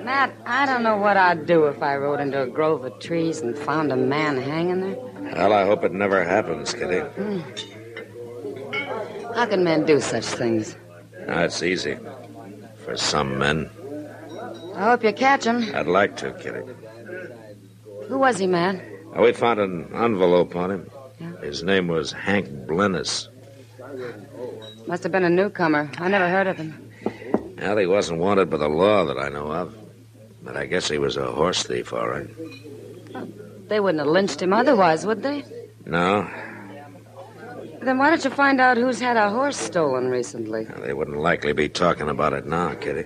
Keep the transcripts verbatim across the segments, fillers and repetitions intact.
Matt, I don't know what I'd do if I rode into a grove of trees and found a man hanging there. Well, I hope it never happens, Kitty. Mm. How can men do such things? That's easy. For some men. I hope you catch him. I'd like to, Kitty. Who was he, Matt? Well, we found an envelope on him. Yeah. His name was Hank Blennis. Must have been a newcomer. I never heard of him. Well, he wasn't wanted by the law that I know of. But I guess he was a horse thief, all right. They wouldn't have lynched him otherwise, would they? No. Then why don't you find out who's had a horse stolen recently? Well, they wouldn't likely be talking about it now, Kitty.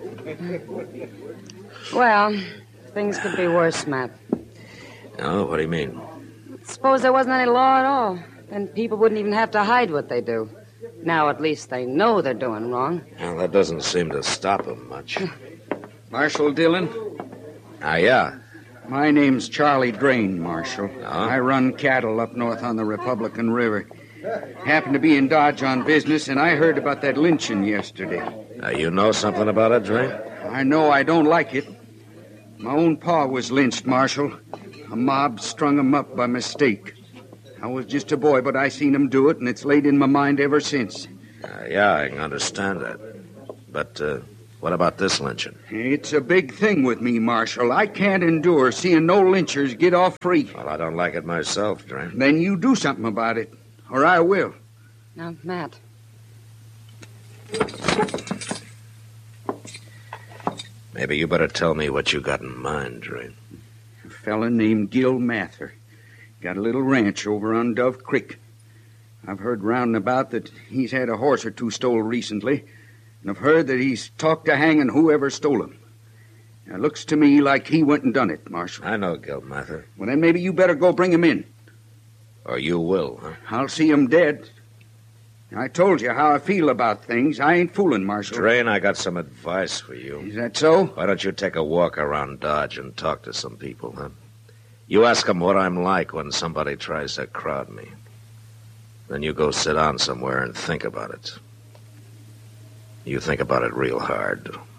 Well, things could be worse, Matt. Oh, what do you mean? Suppose there wasn't any law at all. Then people wouldn't even have to hide what they do. Now at least they know they're doing wrong. Well, that doesn't seem to stop them much. Marshal Dillon? Ah, yeah. My name's Charlie Drain, Marshal. Oh? I run cattle up north on the Republican River. Happened to be in Dodge on business, and I heard about that lynching yesterday. Uh, you know something about it, Drain? I know I don't like it. My own pa was lynched, Marshal. A mob strung him up by mistake. I was just a boy, but I seen him do it, and it's laid in my mind ever since. Uh, yeah, I can understand that. But uh, what about this lynching? It's a big thing with me, Marshal. I can't endure seeing no lynchers get off free. Well, I don't like it myself, Drain. Then you do something about it, or I will. Now, Matt. Maybe you better tell me what you got in mind, Drain. A fella named Gil Mather. Got a little ranch over on Dove Creek. I've heard round and about that he's had a horse or two stole recently, and I've heard that he's talked to hanging whoever stole him. It looks to me like he went and done it, Marshal. I know Gil Mather. Well, then maybe you better go bring him in. Or you will, huh? I'll see him dead. I told you how I feel about things. I ain't fooling, Marshal. Drain, I got some advice for you. Is that so? Why don't you take a walk around Dodge and talk to some people, huh? You ask them what I'm like when somebody tries to crowd me. Then you go sit down somewhere and think about it. You think about it real hard.